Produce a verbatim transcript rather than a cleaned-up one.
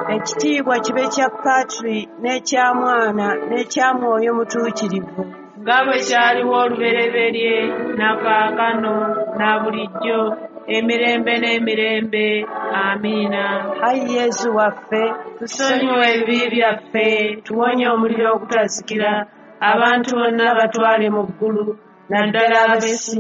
ekitiibwa kibe kya Patri n'ekya Mwana n'ekya Mwoyo Mutuukirivu nga bwe kyaliwo olubereberye na kaakano na bulijjo emirembe n'emirembe. Amiina. Ayi Yesu waffe, tusonyiwe ebibi byaffe, tuwonye omuliro ogutazikira, abantu bonna batwale mu ggulu, naddala abeesimwa